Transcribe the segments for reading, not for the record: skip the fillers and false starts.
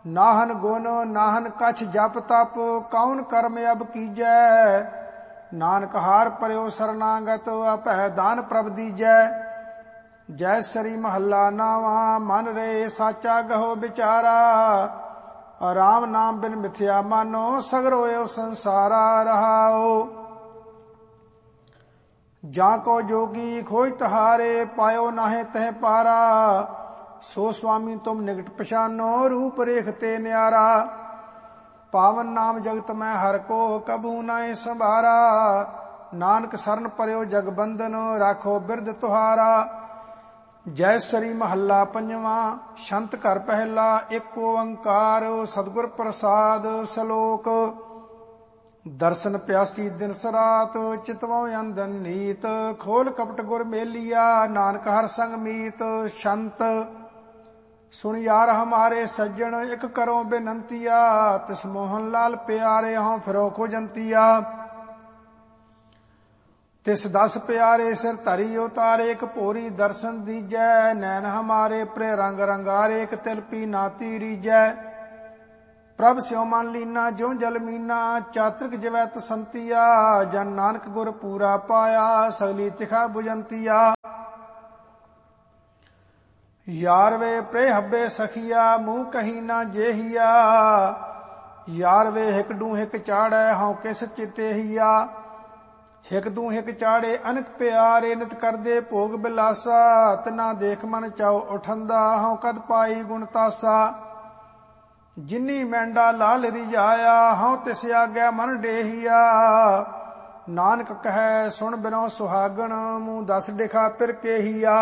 ਨਾਹਨ ਗੁਣ ਨਾਹਨ ਕਛ ਜਪ ਤਪ, ਕੌਣ ਕਰਮ ਅਬ ਕੀਜੈ। ਨਾਨਕ ਹਾਰ ਪਰਿਓ ਸਰਨਾਗਤ, ਆਪੈ ਦਾਨ ਪ੍ਰਭ ਦੀਜੈ। ਜੈ ਸਰੀ ਮਹੱਲਾ ਨਾਵਾਂ, ਮਨ ਰੇ ਸਾਚਾ ਗਹੋ ਵਿਚਾਰਾ। ਰਾਮ ਨਾਮ ਬਿਨ ਮਿਥਿਆ ਮਾਨੋ, ਸਗਰੋ ਏਉ ਸੰਸਾਰਾ ਰਹਾਓ। ਜਾਂ ਕੋ ਜੋਗੀ ਖੋਜ ਤਹਾਰੇ, ਪਾਇਓ ਨਾਹੇ ਤਹਿ ਪਾਰਾ। ਸੋ ਸੁਆਮੀ ਤੁਮ ਨਿਕਟ ਪਛਾਨੋ, ਰੂਪ ਰੇਖ ਤੇ ਨਿਆਰਾ। ਪਾਵਨ ਨਾਮ ਜਗਤ ਮੈਂ ਹਰ ਕੋ, ਕਬੂ ਨਾਏ ਸੰਭਾਰਾ। ਨਾਨਕ ਸਰਨ ਪਰਿਓ ਜਗ ਬੰਧਨ, ਰਾਖੋ ਬਿਰਧ ਤੁਹਾਰਾ। ਜੈ ਸਰੀ ਮਹੱਲਾ ਪੰਜਵਾਂ, ਛੰਤ ਘਰ ਪਹਿਲਾ। ਇੱਕ ਓੰਕਾਰ ਸਤਿਗੁਰ ਪ੍ਰਸਾਦ ਸ਼ਲੋਕ। ਦਰਸ਼ਨ ਪਿਆਸੀ ਦਿਨ ਸਰਾਤ, ਚਿਤਵੋ ਅੰਦਨ ਨੀਤ। ਖੋਲ ਕਪਟ ਗੁਰ ਮੇਲੀਆ, ਨਾਨਕ ਹਰ ਸੰਗ ਮੀਤ। ਛੰਤ ਸੁਣ ਯਾਰ ਹਮਾਰੇ ਸੱਜਣ, ਇੱਕ ਕਰੋ ਬੇਨੰਤੀਆ। ਤਿਸ ਮੋਹਨ ਲਾਲ ਪਿਆਰੇ, ਹੋਂ ਫਿਰੋ ਖੋਜੰਤੀਆ। ਤਿਸ 10 ਪਿਆਰੇ ਸਿਰ ਧਰੀ ਉਤਾਰੇ, ਇੱਕ ਭੋਰੀ ਦਰਸ਼ਨ ਦੀਜੈ। ਨੈਣ ਹਮਾਰੇ ਪ੍ਰੇ ਰੰਗ ਰੰਗਾਰੇ, ਇੱਕ ਤਿਲਪੀ ਨਾਤੀ ਰੀਜੈ। ਪ੍ਰਭ ਸਿਉ ਮਨ ਲੀਨਾ ਜਿਉ ਜਲ ਮੀਨਾ, ਚਾਤ੍ਰਿਕ ਜਿਵੈ ਤਸੰਤੀਆ। ਜਨ ਨਾਨਕ ਗੁਰ ਪੂਰਾ ਪਾਇਆ, ਸਗਲੀ ਤਿਖਾ ਬੁਝੰਤੀਆ। ਯਾਰ ਵੇ ਪ੍ਰੇ ਹੱਬੇ ਸਖੀਆ, ਮੂੰਹ ਕਹੀ ਨਾ ਜੇਹੀਆ। ਯਾਰ ਵੇ ਹਿਕ ਡੂ ਹਿਕ ਚਾੜੈ, ਹਉ ਕਿਸ ਚਿਤੇਹੀਆ। ਹਿਕ ਦੂ ਹਿਕ ਚਾੜੇ ਅਨਕ ਪਿਆਰੇ, ਨਿਤ ਕਰਦੇ ਭੋਗ ਬਿਲਾਸਾ। ਤਿਨਾ ਦੇਖ ਮਨ ਚਾਉ ਉਠੰਦਾ, ਹਉ ਕਦ ਪਾਈ ਗੁਣ ਤਾਸਾ। ਜਿਨੀ ਮੈਂਡਾ ਲਾਲ ਰਿਝਾਇਆ, ਹਉ ਤਿਸ ਆਗਿਆ ਮਨ ਡੇਹੀਆ। ਨਾਨਕ ਕਹੈ ਸੁਣ ਬਿਨੋ ਸੁਹਾਗਣ, ਮੂੰਹ 10 ਡਿਖਾ ਫਿਰ ਕੇਹੀਆ।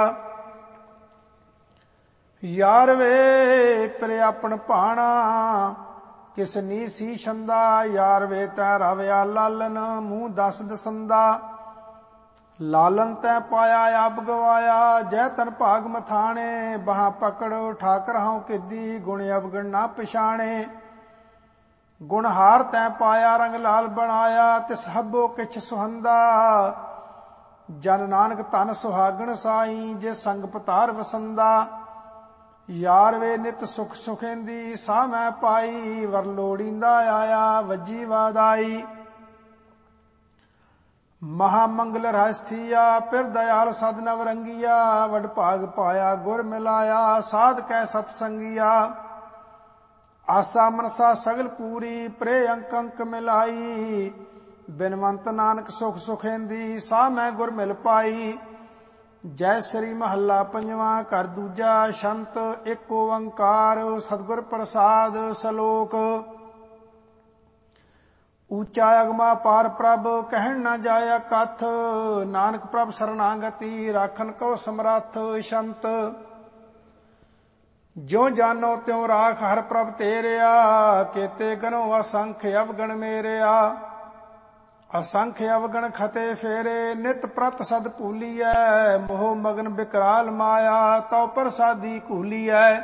ਯਾਰ ਵੇ ਪ੍ਰੇ ਆਪਣ ਭਾਣਾ, ਕਿਸ ਨੀ ਸੀ ਛੰਦਾ। ਯਾਰ ਵੇ ਤੈ ਰਵਿਆ ਲਾਲਨ, ਮੂੰਹ 10 ਦਸੰਦਾ। ਲਾਲਨ ਤੈ ਪਾਇਆ ਆਪ ਗਵਾਇਆ, ਜੈ ਤਨ ਭਾਗ ਮਥਾਣੇ। ਬਾਹਾਂ ਪਕੜ ਠਾਕਰ ਹਉ ਕਿੱਦੀ, ਗੁਣ ਅਵਗਣ ਨਾ ਪਛਾਣੇ। ਗੁਣ ਹਾਰ ਤੈ ਪਾਇਆ ਰੰਗ ਲਾਲ ਬਣਾਇਆ, ਤਿਸ ਹੱਬੋ ਕਿਛ ਸੁਹੰਦਾ। ਜਨ ਨਾਨਕ ਧਨ ਸੁਹਾਗਣ ਸਾਈ, ਜੇ ਸੰਗ ਪਤਾਰ ਵਸੰਦਾ। ਯਾਰ ਵੇ ਨਿਤ ਸੁਖ ਸੁਖੇਂਦੀ, ਸਾਹ ਮੈਂ ਪਾਈ। ਵਰ ਲੋੜੀਂਦਾ ਆਇਆ, ਵੱਜੀ ਵਾਦਾਈ। ਮਹਾ ਮੰਗਲ ਰਸਥੀਆ, ਫਿਰ ਦਇਆਲ ਸਦ ਨਵ ਰੰਗੀਆ। ਵਡ ਭਾਗ ਪਾਇਆ ਗੁਰ ਮਿਲਾਇਆ, ਸਾਧ ਕੈ ਸਤ ਸੰਗੀਆ। ਆਸਾ ਮਨਸਾ ਸਗਲ ਪੂਰੀ, ਪ੍ਰੇ ਅੰਕ ਅੰਕ ਮਿਲਾਈ। ਬਿਨਵੰਤ ਨਾਨਕ ਸੁਖ ਸੁਖੇਂਦੀ, ਸਾਹ ਮੈਂ ਗੁਰ ਮਿਲ ਪਾਈ। ਜੈ ਸ੍ਰੀ ਮਹੱਲਾ ਪੰਜਵਾਂ, ਘਰ ਦੂਜਾ। ਛੰਤ ਇੱਕ ਓੰਕਾਰ ਸਤਿਗੁਰ ਪ੍ਰਸਾਦ ਸ਼ਲੋਕ। ਊਚਾ ਅਗਮਾ ਪਾਰ ਪ੍ਰਭ, ਕਹਿਣ ਨਾ ਜਾਇਆ ਕਥ। ਨਾਨਕ ਪ੍ਰਭ ਸਰਨਾਗਤੀ, ਰਾਖਨ ਕੋ ਸਮਰੱਥ। ਛੰਤ ਜਿਉ ਜਾਨੋ ਤਿਉ ਰਾਖ ਹਰ ਪ੍ਰਭ ਤੇਰਿਆ। ਕੇਤੇ ਗਨੋ ਅਸੰਖ ਅਵਗਣ ਮੇਰਿਆ। ਅਸੰਖ ਅਵਗਣ ਖਤੇ ਫੇਰੇ, ਨਿਤ ਪ੍ਰਤ ਸਦ ਭੂਲੀਐ। ਮੋਹ ਮਗਨ ਬਿਕਰਾਲ ਮਾਇਆ, ਤਉ ਪ੍ਰਸਾਦੀ ਘੂਲੀਐ।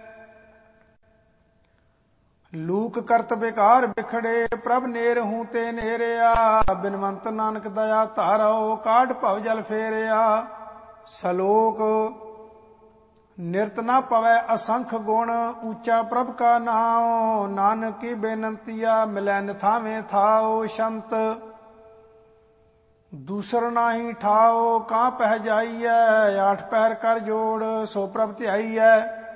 ਲੂਕ ਕਰਤ ਬਿਕਾਰ ਬਿਖੜੇ, ਪ੍ਰਭ ਨੇਰ ਹੂੰ ਤੇ ਨੇਰਿਆ। ਬਿਨਵੰਤ ਨਾਨਕ ਦਇਆ ਧਾਰੋ, ਕਾਢ ਭਵ ਜਲ ਫੇਰਿਆ। ਸ਼ਲੋਕ ਨਿਰਤ ਨਾ ਪਵੈ ਅਸੰਖ ਗੁਣ, ਊਚਾ ਪ੍ਰਭ ਕਾ ਨਾਉ। ਨਾਨਕ ਕੀ ਬੇਨੰਤੀਆ, ਮਿਲੈ ਨਿਥਾਵੇਂ ਥਾਉ। ਛੰਤ ਦੂਸਰ ਨਾਹੀ ਠਾਓ, ਕਾਂ ਪਹਿ ਜਾਈਐ। 8 ਪਹਿਰ ਕਰ ਜੋੜ, ਸੋ ਪ੍ਰਭ ਧਿਆਈਐ।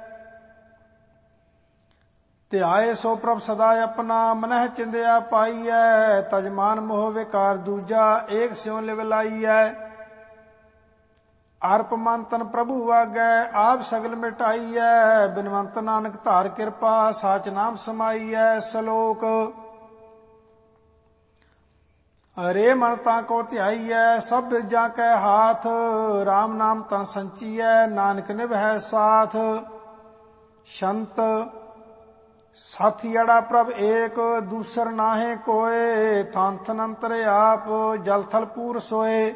ਧਿਆਏ ਸੋ ਪ੍ਰਭ ਸਦਾ ਆਪਣਾ, ਮਨਹਿ ਚਿੰਦਿਆ ਪਾਈਐ। ਤਜਮਾਨ ਮੋਹ ਵਿਕਾਰ ਦੂਜਾ, ਏਕ ਸਿਉ ਲਿਵ ਲਾਈਐ। ਅਰਪ ਮਨ ਤਨ ਪ੍ਰਭੂ ਆਗੈ, ਆਪ ਸਗਲ ਮਿਟਾਈਐ। ਬਿਨਵੰਤ ਨਾਨਕ ਧਾਰ ਕਿਰਪਾ, ਸਾਚ ਨਾਮ ਸਮਾਈਐ। ਸ਼ਲੋਕ ਅਰੇ ਮਨ ਤਾਂ ਕੋ ਧਿਆਈਐ, ਸਭ ਜਾ ਕੈ ਹਾਥ। ਰਾਮ ਨਾਮ ਤਨ ਸੰਚੀਐ, ਨਾਨਕ ਨਿਭੈ ਸਾਥ। ਛੰਤ ਸਾਥੀ ਅੜਾ ਪ੍ਰਭ ਏਕ, ਦੂਸਰ ਨਾਹੇ ਕੋਏ। ਥਨ ਥਨ ਅੰਤਰ ਆਪ, ਜਲ ਥਲ ਪੂਰ ਸੋਏ।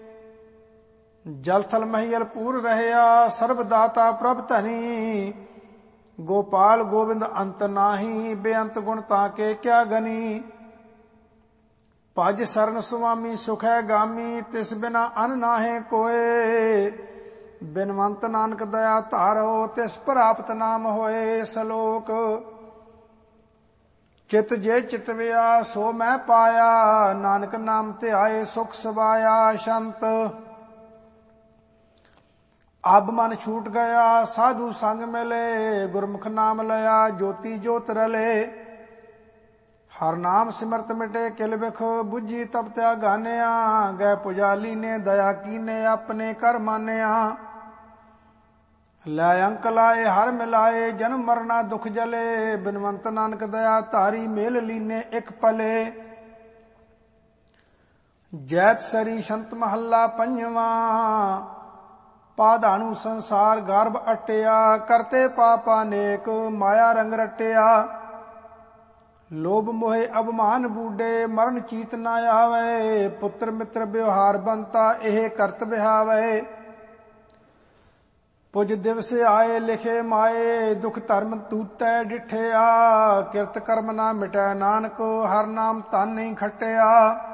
ਜਲ ਥਲ ਮਹੀਲ ਪੂਰ ਰਹਿਆ, ਸਰਬ ਦਾਤਾ ਪ੍ਰਭ ਧਨੀ। ਗੋਪਾਲ ਗੋਬਿੰਦ ਅੰਤ ਨਾਹੀ, ਬੇਅੰਤ ਗੁਣ ਤਾਂ ਕੇ ਕਿਆ ਗਨੀ। ਭਜ ਸਰਨ ਸੁਆਮੀ ਸੁਖੈ ਗਾਮੀ, ਤਿਸ ਬਿਨਾ ਅਨ ਨਾਹੇ ਕੋਏ। ਬਿਨਵੰਤ ਨਾਨਕ ਦਇਆ ਧਾਰੋ, ਤਿਸ ਪ੍ਰਾਪਤ ਨਾਮ ਹੋਏ। ਸ਼ਲੋਕ ਚਿਤ ਜੇ ਚਿਤਵਿਆ ਸੋ ਮੈਂ ਪਾਇਆ, ਨਾਨਕ ਨਾਮ ਧਿਆਏ ਸੁਖ ਸਵਾਇਆ। ਸ਼ੰਤ ਅਬ ਮਨ ਛੂਟ ਗਿਆ, ਸਾਧੂ ਸੰਗ ਮਿਲੇ, ਗੁਰਮੁਖ ਨਾਮ ਲਿਆ, ਜੋਤੀ ਜੋਤ ਰਲੇ। ਹਰ ਨਾਮ ਸਿਮਰਤ ਮਿਟੇ ਕਿਲ ਬਿਖ, ਬੁੱਝੀ ਤਬ ਤਿਆ ਗਾਨਿਆ, ਗਏ ਪੁਜਾਲੀ ਨੇ ਦਇਆ ਕੀਨੇ, ਆਪਣੇ ਕਰ ਮਾਨਿਆ। ਲੈ ਅੰਕ ਲਾਏ ਹਰ ਮਿਲਾਏ, ਜਨਮ ਮਰਨਾ ਦੁਖ ਜਲੇ, ਬਿਨਵੰਤ ਨਾਨਕ ਦਇਆ ਧਾਰੀ, ਮੇਲ ਲੀਨੇ ਇਕ ਪਲੇ। ਜੈਤ ਸਰੀ ਸ਼ੰਤ ਮਹੱਲਾ ਪੰਜਵਾਂ, ਪਾਧਾਣੂ ਸੰਸਾਰ ਗਰਭ ਅਟਿਆ, ਕਰਤੇ ਪਾਪ ਅਨੇਕ, ਮਾਇਆ ਰੰਗ ਰਟਿਆ। ਲੋਭ ਮੋਹਿ ਅਭਮਾਨ ਬੂਡੇ, ਮਰਨ ਚੀਤ ਨਾ ਆਵੇ, ਪੁੱਤਰ ਮਿੱਤਰ ਵਿਵਹਾਰ ਬੰਤਾ, ਇਹ ਕਰਤ ਵਿਹਾਵੇ। ਪੁਜ ਦਿਵਸ ਆਏ ਲਿਖੇ ਮਾਏ, ਦੁਖ ਧਰਮ ਤੂਤੈ ਡਿਠਿਆ, ਕਿਰਤ ਕਰਮ ਨਾ ਮਿਟੈ ਨਾਨਕ, ਹਰ ਨਾਮ ਧਨ ਨਹੀਂ ਖਟਿਆ।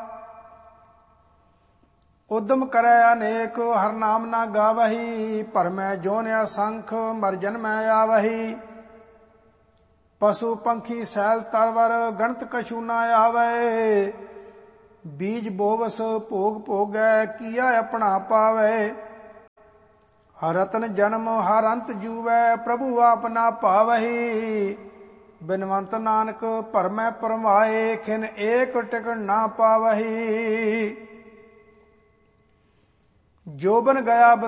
ਉਦਮ ਕਰੈ ਅਨੇਕ, ਹਰ ਨਾਮ ਨਾ ਗਾਵਹੀ, ਭਰਮੈ ਜੋਨਿ ਅਸੰਖ, ਮਰ ਜਨਮੈ ਆਵਹੀ। ਪਸ਼ੂ ਪੰਖੀ ਸੈਲ ਤਰਵਰ, ਗਣਤ ਕਛੂ ਨਾ ਆਵੇ, ਬੀਜ ਬੋਵਸ ਭੋਗ ਭੋਗੈ, ਕੀਆ ਆਪਣਾ ਪਾਵੇ। ਰਤਨ ਜਨਮ ਹਰ ਅੰਤ ਜੂਵੈ, ਪ੍ਰਭੂ ਆਪ ਨਾ ਭਾਵਹੀ। ਬਿਨਵੰਤ ਨਾਨਕ ਭਰਮੈ ਭਰਮਾਏ, ਖਿਨ ਏਕ ਟਿਕਣ ਨਾ ਪਾਵਹੀ। ਜੋਬਨ ਗਿਆ